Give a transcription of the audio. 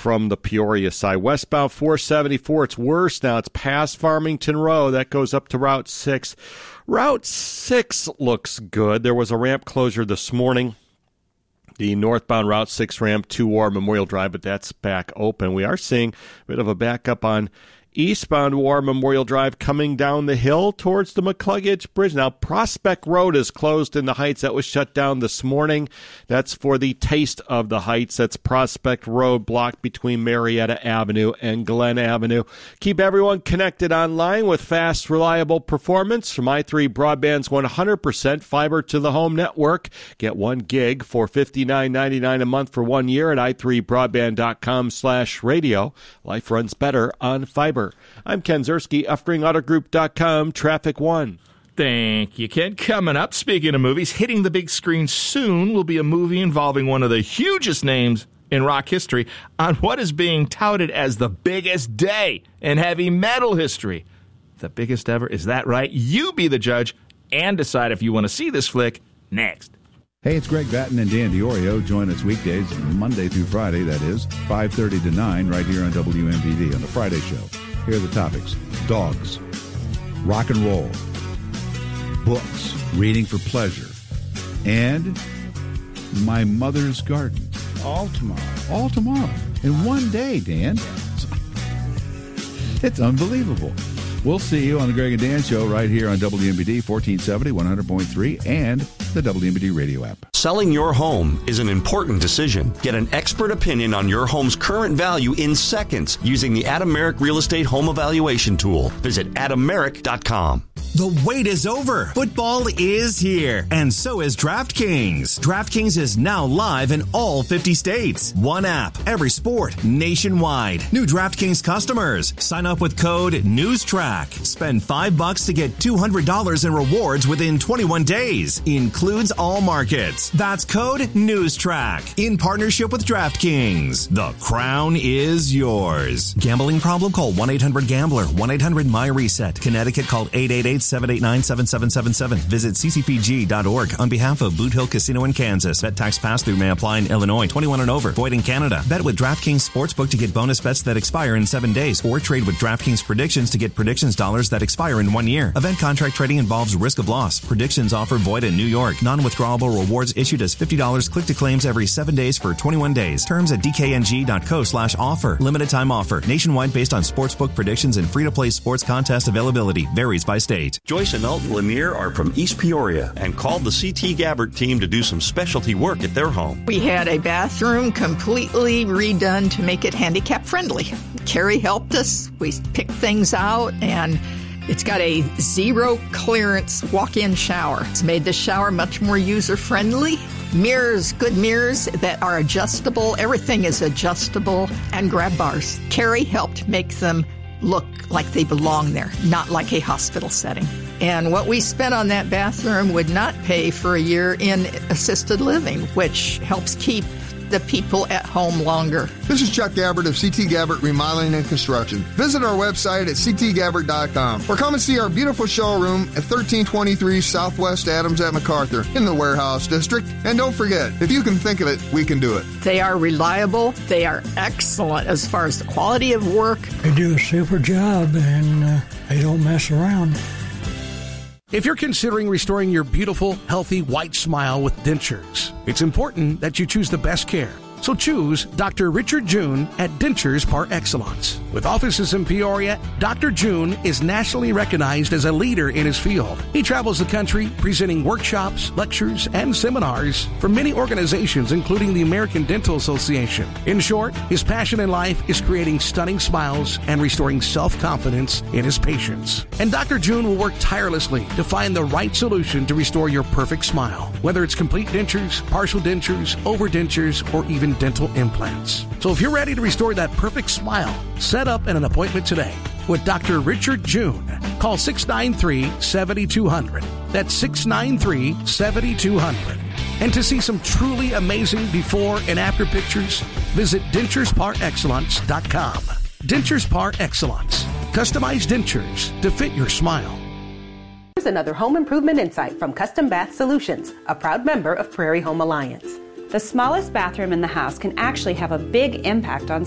from the Peoria side. Westbound 474, it's worse now. It's past Farmington Road. That goes up to Route 6. Route 6 looks good. There was a ramp closure this morning. The northbound Route 6 ramp to War Memorial Drive, but that's back open. We are seeing a bit of a backup on eastbound War Memorial Drive coming down the hill towards the McCluggage Bridge. Now, Prospect Road is closed in the Heights. That was shut down this morning. That's for the Taste of the Heights. That's Prospect Road blocked between Marietta Avenue and Glen Avenue. Keep everyone connected online with fast, reliable performance from i3 Broadband's 100% fiber to the home network. Get 1 gig for $59.99 a month for 1 year at i3broadband.com/radio. Life runs better on fiber. I'm Ken Zerski, UffringAutoGroup.com, Traffic 1. Thank you, Ken. Coming up, speaking of movies, hitting the big screen soon will be a movie involving one of the hugest names in rock history on what is being touted as the biggest day in heavy metal history. The biggest ever, is that right? You be the judge and decide if you want to see this flick next. Hey, it's Greg Batten and Dan Diorio. Join us weekdays, Monday through Friday, that is, 5:30 to 9, right here on WMVD on The Friday Show. Here are the topics. Dogs, rock and roll, books, reading for pleasure, and my mother's garden. All tomorrow. All tomorrow. In one day, Dan. It's unbelievable. We'll see you on the Greg and Dan Show right here on WMBD 1470, 100.3, and the WMBD radio app. Selling your home is an important decision. Get an expert opinion on your home's current value in seconds using the Adam Merrick Real Estate Home Evaluation Tool. Visit adammerrick.com. The wait is over. Football is here, and so is DraftKings. DraftKings is now live in all 50 states. One app, every sport, nationwide. New DraftKings customers. Sign up with code NEWSTRACK. Spend $5 to get $200 in rewards within 21 days. Includes all markets. That's code NEWSTRACK. In partnership with DraftKings. The crown is yours. Gambling problem? Call 1-800-GAMBLER. 1-800-MY-RESET. Connecticut, call 888-789-7777. Visit ccpg.org on behalf of Boot Hill Casino in Kansas. Bet tax pass-through may apply in Illinois. 21 and over. Void in Canada. Bet with DraftKings Sportsbook to get bonus bets that expire in 7 days. Or trade with DraftKings Predictions to get predictions dollars that expire in 1 year. Event contract trading involves risk of loss. Predictions offer void in New York. Non-withdrawable rewards issued as $50 click-to-claims every 7 days for 21 days. Terms at dkng.co/offer. Limited time offer. Nationwide based on sportsbook predictions and free-to-play sports contest availability. Varies by state. Joyce and Elton Lanier are from East Peoria and called the C.T. Gabbert team to do some specialty work at their home. We had a bathroom completely redone to make it handicap friendly. Carrie helped us. We picked things out, and it's got a zero clearance walk-in shower. It's made the shower much more user-friendly. Mirrors, good mirrors that are adjustable. Everything is adjustable, and grab bars. Carrie helped make them look like they belong there, not like a hospital setting. And what we spent on that bathroom would not pay for a year in assisted living, which helps keep the people at home longer. This is Chuck Gabbert of CT Gabbert Remodeling and Construction. Visit our website at ctgabbert.com or come and see our beautiful showroom at 1323 Southwest Adams at MacArthur in the Warehouse District. And don't forget, if you can think of it, we can do it. They are reliable. They are excellent as far as the quality of work. They do a super job, and they don't mess around. If you're considering restoring your beautiful, healthy, white smile with dentures, it's important that you choose the best care. So choose Dr. Richard June at Dentures Par Excellence. With offices in Peoria, Dr. June is nationally recognized as a leader in his field. He travels the country presenting workshops, lectures, and seminars for many organizations, including the American Dental Association. In short, his passion in life is creating stunning smiles and restoring self-confidence in his patients. And Dr. June will work tirelessly to find the right solution to restore your perfect smile, whether it's complete dentures, partial dentures, overdentures, or even dental implants. So if you're ready to restore that perfect smile, set up an appointment today with Dr. Richard June. Call 693-7200. That's 693-7200. And to see some truly amazing before and after pictures, visit DenturesParExcellence.com. Dentures Par Excellence. Customized dentures to fit your smile. Here's another home improvement insight from Custom Bath Solutions, a proud member of Prairie Home Alliance. The smallest bathroom in the house can actually have a big impact on